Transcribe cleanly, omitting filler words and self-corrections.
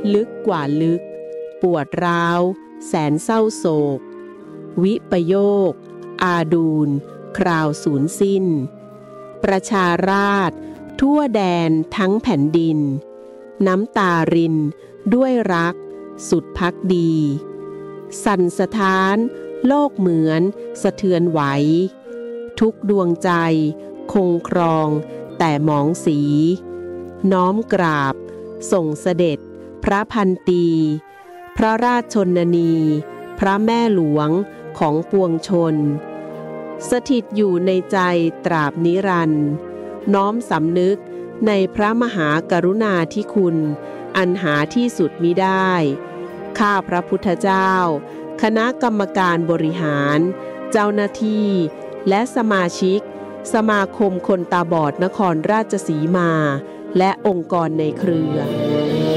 ลึกกว่าลึกปวดร้าวแสนเศร้าโศกวิปโยคอาดูลคราวสูญสิ้นประชาราษฎร์ทั่วแดนทั้งแผ่นดินน้ำตารินด้วยรักสุดภักดีสั่นสะท้านโลกเหมือนสะเทือนไหวทุกดวงใจคงครองแต่หมองสีน้อมกราบส่งเสด็จพระพันตีพระราชชนนีพระแม่หลวงของปวงชนสถิตอยู่ในใจตราบนิรันดร์น้อมสำนึกในพระมหากรุณาธิคุณอันหาที่สุดมิได้ข้าพระพุทธเจ้าคณะกรรมการบริหารเจ้าหน้าที่และสมาชิกสมาคมคนตาบอดนครราชสีมาและองค์กรในเครือ